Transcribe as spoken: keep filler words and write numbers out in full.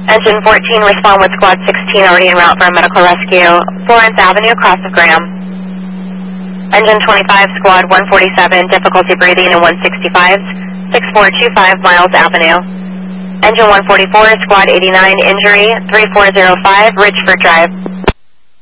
Engine fourteen, respond with Squad sixteen already en route for a medical rescue. Florence Avenue, cross of Graham. Engine twenty-five, Squad one forty-seven, difficulty breathing in one sixty-five, six four two five Miles Avenue. Engine one forty-four, Squad eighty-nine, injury three four zero five, Richford Drive.